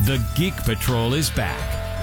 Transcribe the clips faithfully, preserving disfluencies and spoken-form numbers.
The Geek Patrol is back.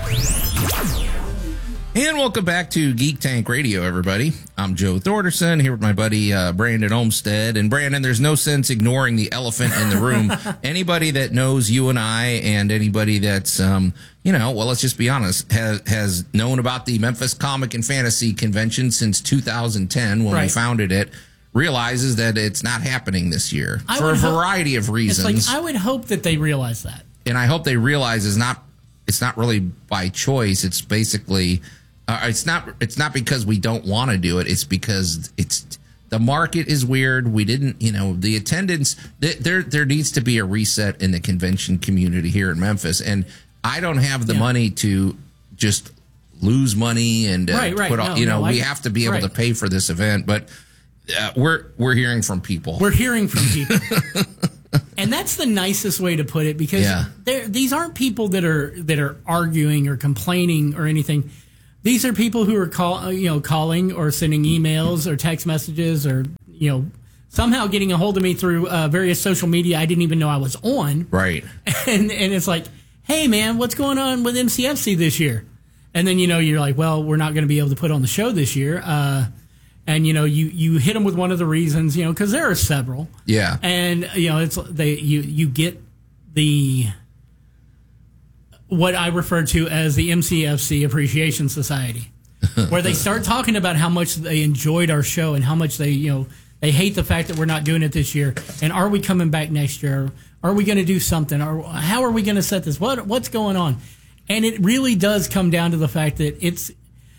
And welcome back to Geek Tank Radio, everybody. I'm Joe Thorderson here with my buddy uh, Brandon Olmstead. And Brandon, there's no sense ignoring the elephant in the room. Anybody that knows you and I, and anybody that's, um, you know, well, let's just be honest, has, has known about the Memphis Comic and Fantasy Convention since two thousand ten when right. we founded it, realizes that it's not happening this year I for a variety hope, of reasons. It's like, I would hope that they realize that. And I hope they realize it's not, it's not really by choice. It's basically... Uh, it's not. It's not because we don't want to do it. It's because it's the market is weird. We didn't, you know, the attendance. Th- there, there needs to be a reset in the convention community here in Memphis, and I don't have the yeah. money to just lose money and uh, right, right. put all. No, you know, no, we I, have to be able right. to pay for this event, but uh, we're we're hearing from people. We're hearing from people. And that's the nicest way to put it, because yeah. these aren't people that are that are arguing or complaining or anything. These are people who are call, you know, calling or sending emails or text messages or, you know, somehow getting a hold of me through uh, various social media I didn't even know I was on. Right. And and it's like, hey, man, what's going on with M C F C this year? And then, you know, you're like, well, we're not going to be able to put on the show this year. Uh, and, you know, you, you hit them with one of the reasons, you know, because there are several. Yeah. And, you know, it's they you you get the... what I refer to as the M C F C Appreciation Society, where they start talking about how much they enjoyed our show and how much they, you know, they hate the fact that we're not doing it this year. And are we coming back next year? Are we going to do something? Or how are we going to set this? What What's going on? And it really does come down to the fact that it's,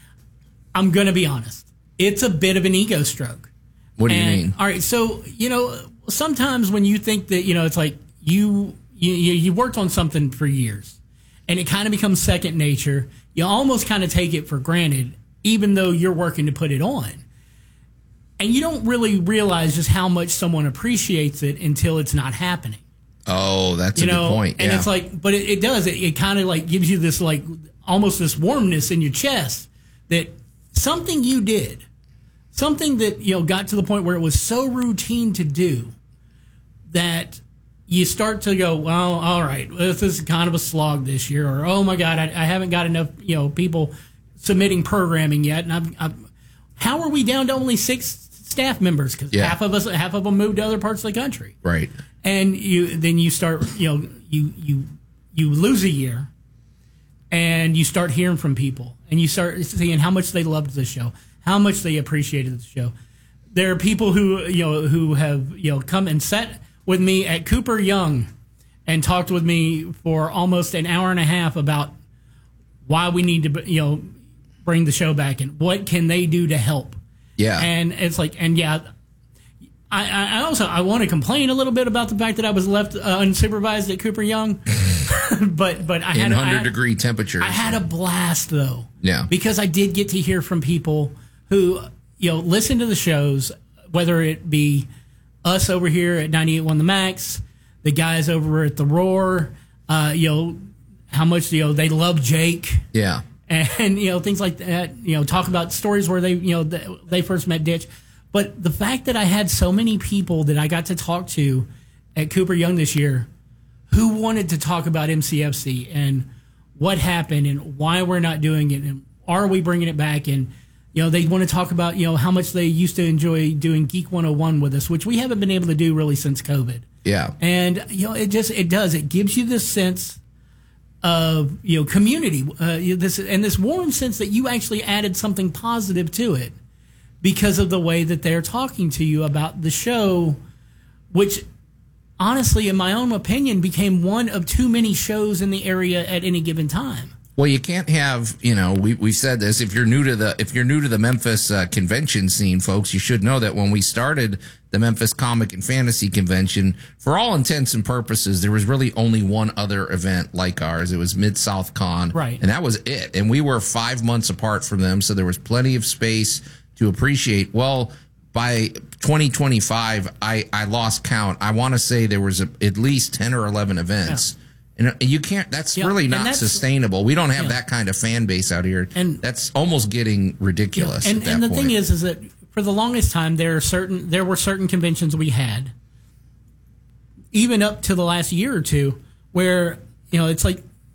I'm going to be honest, it's a bit of an ego stroke. What do you and, mean? All right. So, you know, sometimes when you think that, you know, it's like you, you, you worked on something for years, and it kind of becomes second nature. You almost kind of take it for granted, even though you're working to put it on. And you don't really realize just how much someone appreciates it until it's not happening. Oh, that's you a know? good point. And yeah. it's like, but it, it does. It, it kind of like gives you this like almost this warmness in your chest that something you did, something that, you know, got to the point where it was so routine to do that you start to go, well, all right, this is kind of a slog this year, or oh my God, I, I haven't got enough, you know, people submitting programming yet, and I'm, I'm, how are we down to only six staff members? Because yeah. half of us, half of them moved to other parts of the country, right? And you then you start, you know, you you you lose a year, and you start hearing from people, and you start seeing how much they loved the show, how much they appreciated the show. There are people who you know who have you know come and sat with me at Cooper Young and talked with me for almost an hour and a half about why we need to, you know, bring the show back and what can they do to help. Yeah. And it's like, and yeah, I, I also, I want to complain a little bit about the fact that I was left uh, unsupervised at Cooper Young, but, but I in had one hundred I had, degree temperatures. I had a blast though. Yeah. Because I did get to hear from people who, you know, listen to the shows, whether it be us over here at ninety-eight point one The Max, the guys over at the Roar, uh, you know, how much, you know, they love Jake. Yeah. And, you know, things like that, you know, talk about stories where they, you know, they first met Ditch. But the fact that I had so many people that I got to talk to at Cooper Young this year who wanted to talk about M C F C and what happened and why we're not doing it and are we bringing it back, and you know, they want to talk about, you know, how much they used to enjoy doing Geek one oh one with us, which we haven't been able to do really since COVID. Yeah. And, you know, it just, it does. It gives you this sense of, you know, community, uh, this and this warm sense that you actually added something positive to it because of the way that they're talking to you about the show, which honestly, in my own opinion, became one of too many shows in the area at any given time. Well, you can't have, you know, we we said this. If you're new to the if you're new to the Memphis uh, convention scene, folks, you should know that when we started the Memphis Comic and Fantasy Convention, for all intents and purposes, there was really only one other event like ours. It was Mid-South Con, right? And that was it. And we were five months apart from them, so there was plenty of space to appreciate. Well, by twenty twenty-five, I I lost count. I want to say there was a, at least ten or eleven events. Yeah. And you can't, that's yeah, really not that's, sustainable. We don't have yeah. that kind of fan base out here. And that's almost getting ridiculous. Yeah. And, at that and the point. thing is, is that for the longest time, there are certain, there were certain conventions we had, even up to the last year or two, where, you know, it's like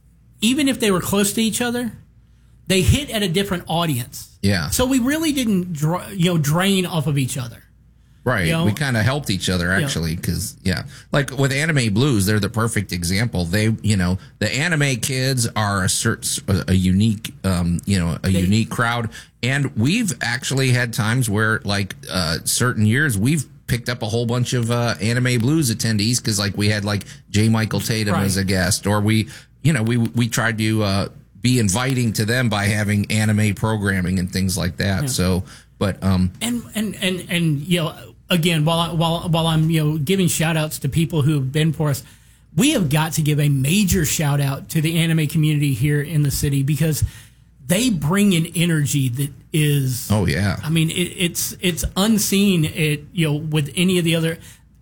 even if they were close to each other, they hit at a different audience. Yeah. So we really didn't, dra- you know, drain off of each other. Right. You know? We kind of helped each other, actually, because, yeah. Like with Anime Blues, they're the perfect example. They, you know, the anime kids are a certain, a unique, um, you know, a They- unique crowd. And we've actually had times where, like, uh, certain years, we've picked up a whole bunch of uh, Anime Blues attendees because, like, we had, like, J. Michael Tatum Right. as a guest, or we, you know, we, we tried to uh, be inviting to them by having anime programming and things like that. Yeah. So, but, um, and, and, and, and, you know, again, while I, while while I'm you know giving shout outs to people who have been for us, we have got to give a major shout out to the anime community here in the city because they bring an energy that is oh yeah, I mean it, it's it's unseen. It you know with any of the other,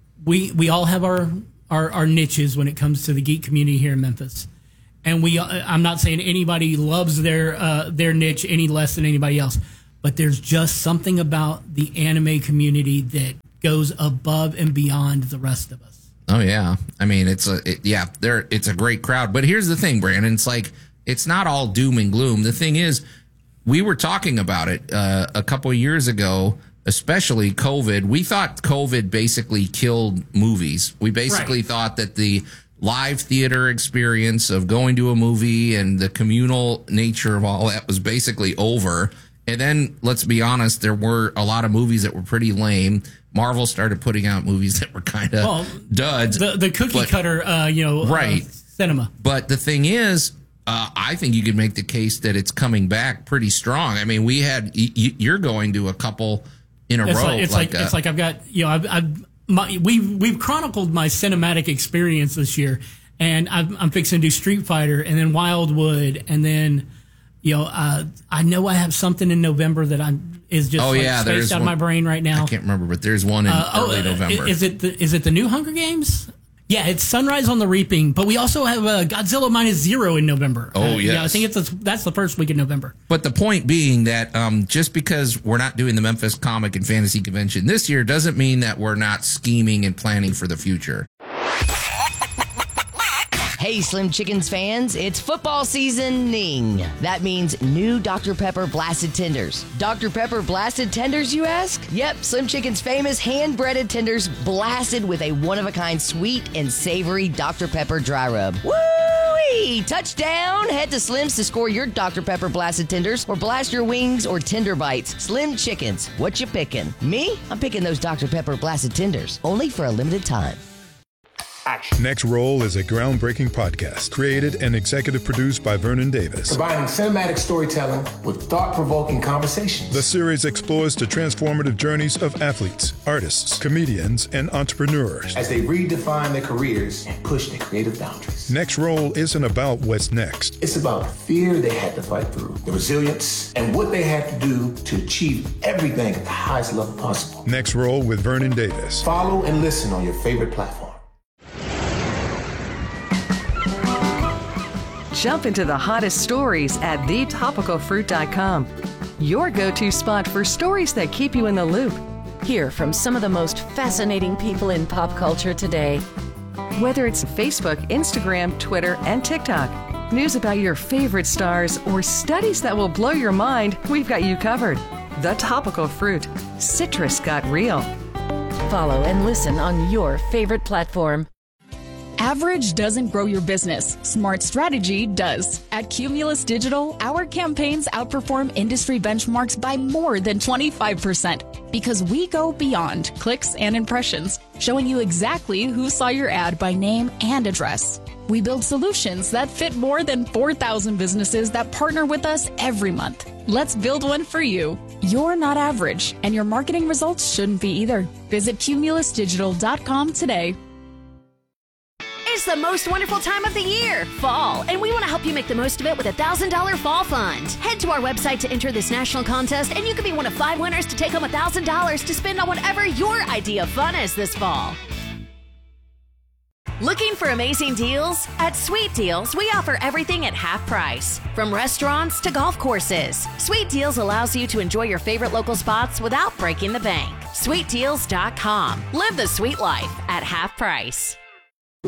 we we all have our, our our niches when it comes to the geek community here in Memphis, and we I'm not saying anybody loves their uh, their niche any less than anybody else. But there's just something about the anime community that goes above and beyond the rest of us. Oh yeah, I mean it's a it, yeah, there it's a great crowd. But here's the thing, Brandon. It's like it's not all doom and gloom. The thing is, we were talking about it uh, a couple of years ago, especially COVID. We thought COVID basically killed movies. We basically Right. thought that the live theater experience of going to a movie and the communal nature of all that was basically over. And then, let's be honest, there were a lot of movies that were pretty lame. Marvel started putting out movies that were kind of Well, duds. The the cookie but, cutter, uh, you know, right. uh, cinema. But the thing is, uh, I think you could make the case that it's coming back pretty strong. I mean, we had y- y- you're going to a couple in a It's row. like it's like, like, it's like I've got you know I've, I've my, we've we've chronicled my cinematic experience this year, and I've, I'm fixing to do Street Fighter and then Wildwood and then. You know, uh, I know I have something in November that I'm is just oh, like yeah, spaced out of my brain right now. I can't remember, but there's one in Uh, early oh, November. Is it the, is it the new Hunger Games? Yeah, it's Sunrise on the Reaping, but we also have uh, Godzilla Minus Zero in November. Oh, uh, yeah, I yes. think it's a, that's the first week in November. But the point being that um, just because we're not doing the Memphis Comic and Fantasy Convention this year doesn't mean that we're not scheming and planning for the future. Hey, Slim Chickens fans, it's football seasoning. That means new Doctor Pepper Blasted Tenders. Doctor Pepper Blasted Tenders, you ask? Yep, Slim Chickens' famous hand-breaded tenders blasted with a one-of-a-kind sweet and savory Doctor Pepper dry rub. Woo-wee! Touchdown! Head to Slim's to score your Doctor Pepper Blasted Tenders or blast your wings or tender bites. Slim Chickens, what you picking? Me? I'm picking those Doctor Pepper Blasted Tenders, only for a limited time. Next Roll is a groundbreaking podcast created and executive produced by Vernon Davis. Combining cinematic storytelling with thought-provoking conversations. The series explores the transformative journeys of athletes, artists, comedians, and entrepreneurs as they redefine their careers and push their creative boundaries. Next Roll isn't about what's next. It's about the fear they had to fight through, the resilience, and what they had to do to achieve everything at the highest level possible. Next Roll with Vernon Davis. Follow and listen on your favorite platform. Jump into the hottest stories at the topical fruit dot com. Your go-to spot for stories that keep you in the loop. Hear from some of the most fascinating people in pop culture today. Whether it's Facebook, Instagram, Twitter, and TikTok, news about your favorite stars, or studies that will blow your mind, we've got you covered. The Topical Fruit. Citrus got real. Follow and listen on your favorite platform. Average doesn't grow your business. Smart strategy does. At Cumulus Digital, our campaigns outperform industry benchmarks by more than twenty-five percent because we go beyond clicks and impressions, showing you exactly who saw your ad by name and address. We build solutions that fit more than four thousand businesses that partner with us every month. Let's build one for you. You're not average, and your marketing results shouldn't be either. Visit cumulus digital dot com today. It's the most wonderful time of the year, fall, and we want to help you make the most of it with a one thousand dollars fall fund. Head to our website to enter this national contest, and you could be one of five winners to take home one thousand dollars to spend on whatever your idea of fun is this fall. Looking for amazing deals? At Sweet Deals, we offer everything at half price, from restaurants to golf courses. Sweet Deals allows you to enjoy your favorite local spots without breaking the bank. sweet deals dot com. Live the sweet life at half price.